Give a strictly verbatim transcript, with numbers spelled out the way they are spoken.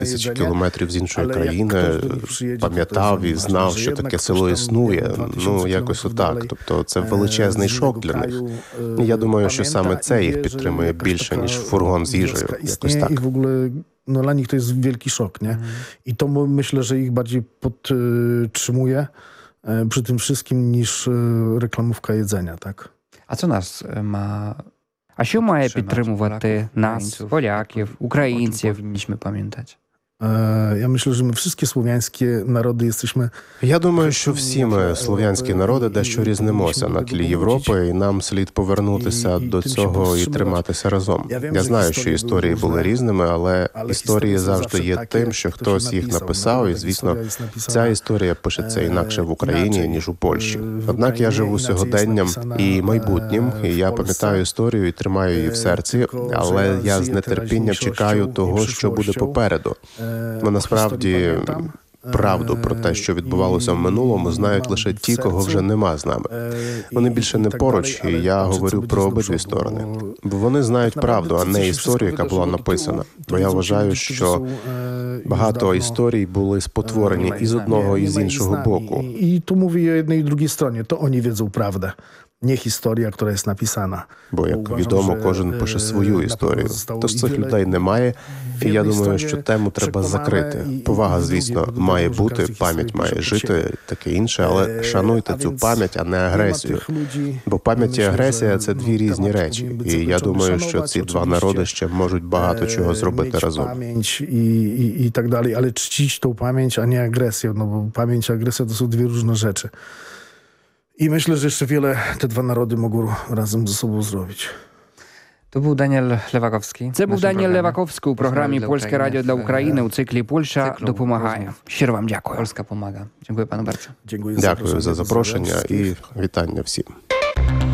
тисячі кілометрів з іншої країни, пам'ятав і знав, що таке село існує. Ну, якось отак. Тобто це величезний шок для них. І я думаю, що саме це їх підтримує більше, ніж фургон з їжею. Якось так. No dla nich to jest wielki szok, nie? I to myślę, że ich bardziej podtrzymuje przy tym wszystkim niż reklamówka jedzenia, tak? А це нас ma... А що має підтримувати нас, поляків, українців? Powinniśmy pamiętać. Ja myślę, że my wszystkie słowiańskie narody jesteśmy... Я думаю, що всі ми, слов'янські народи, дещо різнимося на тлі Європи, і нам слід повернутися до цього і триматися разом. Я знаю, що історії були різними, але історії завжди є тим, що хтось їх написав, і, звісно, ця історія пишеться інакше в Україні, ніж у Польщі. Однак я живу сьогоденням і майбутнім, і я пам'ятаю історію і тримаю її в серці, але я з нетерпінням чекаю того, що буде попереду. Бо насправді правду про те, що відбувалося в минулому, знають лише ті, кого вже нема з нами. Вони більше не поруч, і я говорю про обидві сторони. Бо вони знають правду, а не історію, яка була написана. Бо я вважаю, що багато історій були спотворені і з одного, і з іншого боку. І то mówię o jednej i drugiej stronie, to oni wiedzą prawdę. Nie historia, która jest napisana. Бо, як відомо, кожен пише свою історію. Тож цих людей немає, і я думаю, що тему треба закрити. Повага, звісно, має бути, пам'ять має жити, таке інше, але шануйте цю пам'ять, а не агресію. Бо пам'ять і агресія – це дві різні речі. І я думаю, що ці два народи ще можуть багато чого зробити разом. Pamięć i, i, i tak dalej, ale czcić tą pamięć, a nie agresję, no bo pamięć i agresja to są dwie różne rzeczy. I myślę, że jeszcze wiele te dwa narody mogą razem ze sobą zrobić. To був Даніель Леваковський. Це був Даніель Леваковський у програмі «Польське радіо для України» у циклі «Польща допомагає». Щиро вам дякую. Польська помага. Дякую, пане Барцю. Dziękuję za Дякую за zaproszenie. запрошення Pozdrawiam і вітання всім.